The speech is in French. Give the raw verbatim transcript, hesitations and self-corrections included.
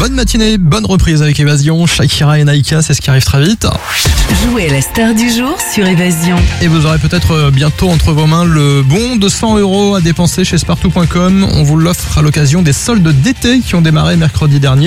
Bonne matinée, bonne reprise avec Évasion. Shakira et Naïka, c'est ce qui arrive très vite. Jouez à la star du jour sur Évasion. Et vous aurez peut-être bientôt entre vos mains le bon de cent euros à dépenser chez spartou point com. On vous l'offre à l'occasion des soldes d'été qui ont démarré mercredi dernier.